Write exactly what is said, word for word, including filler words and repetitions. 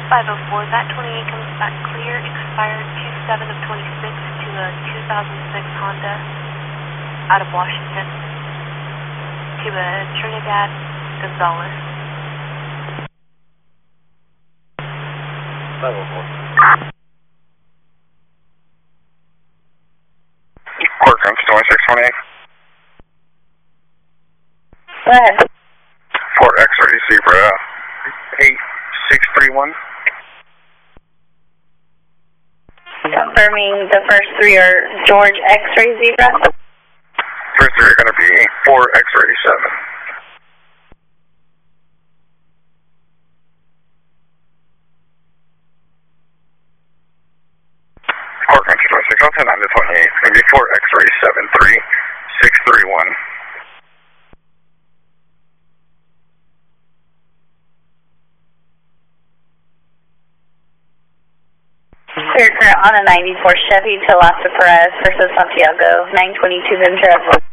five oh four, that twenty-eight comes back clear, expired two seven of twenty-six to a two thousand six Honda out of Washington to a Trinidad Gonzalez. five oh four. Court comes twenty-six twenty-eight. Go ahead. Fort X-ray Zebra eight six three one. Confirming the first three are George X-ray Zebra. First three are going to be four X-ray seven. Court country twenty-six, I'll ten nine to twenty-eight. It's going to be four X-ray seven three six three one. Clear current on a ninety-four Chevy to Las Perez versus Santiago, nine twenty-two Ventura.